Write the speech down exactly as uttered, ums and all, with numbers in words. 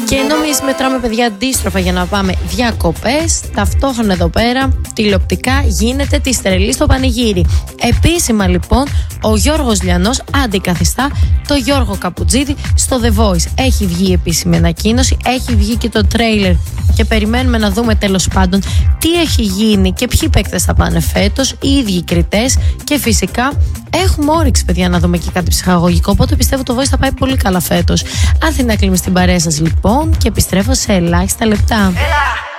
Και ενώ εμείς μετράμε, παιδιά, αντίστροφα για να πάμε διακοπές, ταυτόχρονα εδώ πέρα τηλεοπτικά γίνεται τη τρελή στο πανηγύρι. Επίσημα λοιπόν ο Γιώργος Λιανός αντικαθιστά το Γιώργο Καπουτζίδη στο The Voice. Έχει βγει επίσημη ανακοίνωση, έχει βγει και το τρέιλερ και περιμένουμε να δούμε τέλος πάντων τι έχει γίνει και ποιοι παίκτες θα πάνε φέτος, οι ίδιοι κριτές, και φυσικά έχουμε όρεξη, παιδιά, να δούμε και κάτι ψυχαγωγικό. Οπότε πιστεύω το Voice θα πάει πολύ καλά φέτος. Αθηνά Κλίμη στην παρέα σας λοιπόν και επιστρέφω σε ελάχιστα λεπτά.